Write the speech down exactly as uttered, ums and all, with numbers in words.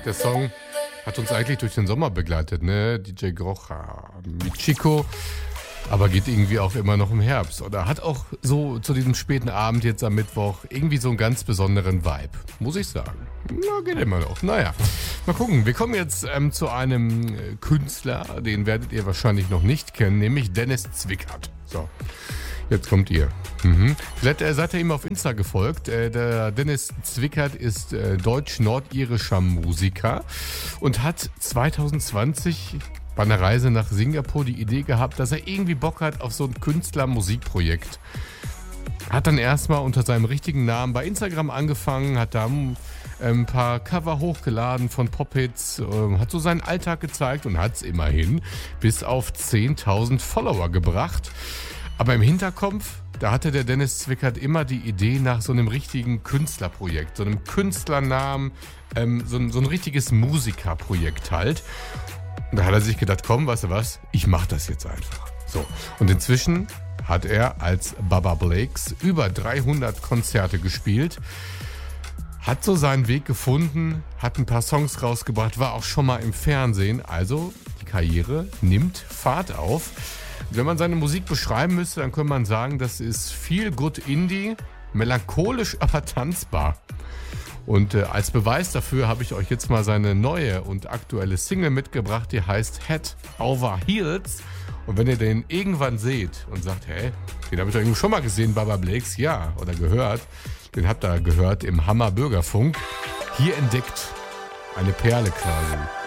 Der Song hat uns eigentlich durch den Sommer begleitet, ne? D J Grocha mit Chico, aber geht irgendwie auch immer noch im Herbst. Oder hat auch so zu diesem späten Abend jetzt am Mittwoch irgendwie so einen ganz besonderen Vibe, muss ich sagen. Na, geht immer noch. Naja, mal gucken. Wir kommen jetzt ähm, zu einem äh, Künstler, den werdet ihr wahrscheinlich noch nicht kennen, nämlich Dennis Zwickert. So, jetzt kommt ihr. Mhm. Vielleicht äh, seid ihr ihm auf Insta gefolgt. Äh, der Dennis Zwickert ist äh, deutsch-nordirischer Musiker und hat zwanzig zwanzig bei einer Reise nach Singapur die Idee gehabt, dass er irgendwie Bock hat auf so ein Künstler-Musikprojekt. Hat dann erstmal unter seinem richtigen Namen bei Instagram angefangen, hat da ähm, ein paar Cover hochgeladen von Pop-Hits, äh, hat so seinen Alltag gezeigt und hat es immerhin bis auf zehntausend Follower gebracht. Aber im Hinterkopf, da hatte der Dennis Zwickert immer die Idee nach so einem richtigen Künstlerprojekt, so einem Künstlernamen, ähm, so, ein, so ein richtiges Musikerprojekt halt. Und da hat er sich gedacht, komm, weißt du was, ich mach das jetzt einfach. So, und inzwischen hat er als Baba Blakes über dreihundert Konzerte gespielt, hat so seinen Weg gefunden, hat ein paar Songs rausgebracht, war auch schon mal im Fernsehen, also die Karriere nimmt Fahrt auf. Wenn man seine Musik beschreiben müsste, dann könnte man sagen, das ist viel Good Indie, melancholisch, aber tanzbar. Und äh, als Beweis dafür habe ich euch jetzt mal seine neue und aktuelle Single mitgebracht, die heißt Head Over Heels. Und wenn ihr den irgendwann seht und sagt, hey, den habe ich doch irgendwie schon mal gesehen, Baba Blakes, ja, oder gehört, den habt ihr gehört im Hammer Bürgerfunk, hier entdeckt eine Perle quasi.